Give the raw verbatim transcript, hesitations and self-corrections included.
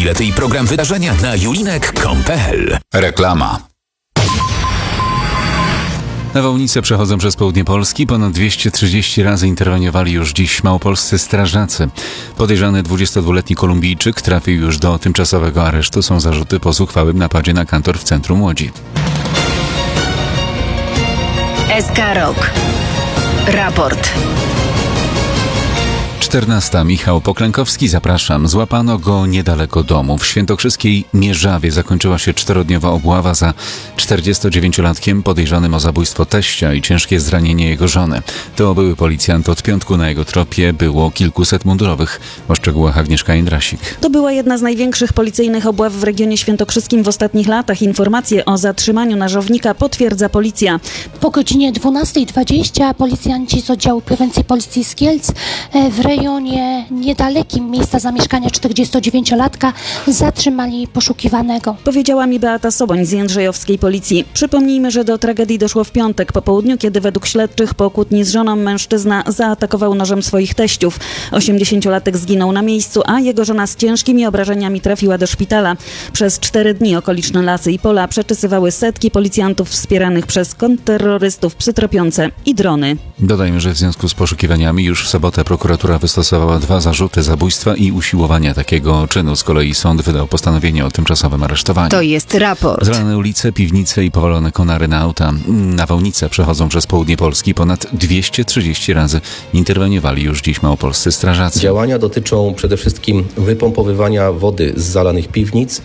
Bilety i program wydarzenia na julinek kropka com kropka p l. Reklama. Nawałnice przechodzą przez południe Polski. Ponad dwieście trzydzieści razy interweniowali już dziś małopolscy strażacy. Podejrzany dwudziestodwuletni Kolumbijczyk trafił już do tymczasowego aresztu. Są zarzuty po zuchwałym napadzie na kantor w centrum Łodzi. S K Rok. Raport. czternasta. Michał Poklękowski, zapraszam. Złapano go niedaleko domu. W świętokrzyskiej Mierzawie zakończyła się czterodniowa obława za czterdziestodziewięciolatkiem podejrzanym o zabójstwo teścia i ciężkie zranienie jego żony. To były policjant. Od piątku na jego tropie było kilkuset mundurowych. O szczegółach Agnieszka Jędrasik. To była jedna z największych policyjnych obław w regionie świętokrzyskim w ostatnich latach. Informacje o zatrzymaniu nażownika potwierdza policja. Po godzinie dwunastej dwadzieścia policjanci z oddziału prewencji policji z Kielc w rejonie niedalekim miejsca zamieszkania czterdziestodziewięciolatka zatrzymali poszukiwanego. Powiedziała mi Beata Soboń z Jędrzejowskiej Policji. Przypomnijmy, że do tragedii doszło w piątek po południu, kiedy według śledczych po kłótni z żoną mężczyzna zaatakował nożem swoich teściów. osiemdziesięciolatek zginął na miejscu, a jego żona z ciężkimi obrażeniami trafiła do szpitala. Przez cztery dni okoliczne lasy i pola przeczysywały setki policjantów wspieranych przez kontrterrorystów, psy tropiące i drony. Dodajmy, że w związku z poszukiwaniami już w sobotę prokuratura wystosowała dwa zarzuty zabójstwa i usiłowania takiego czynu. Z kolei sąd wydał postanowienie o tymczasowym aresztowaniu. To jest raport. Zalane ulice, piwnice i powalone konary na auta. Nawałnice przechodzą przez południe Polski. Ponad dwieście trzydzieści razy interweniowali już dziś małopolscy strażacy. Działania dotyczą przede wszystkim wypompowywania wody z zalanych piwnic